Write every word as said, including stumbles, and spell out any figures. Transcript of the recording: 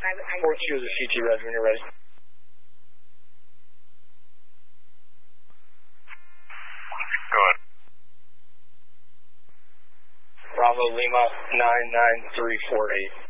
I, I four two is a C T res when you're ready. Go ahead. Bravo Lima nine nine three four eight.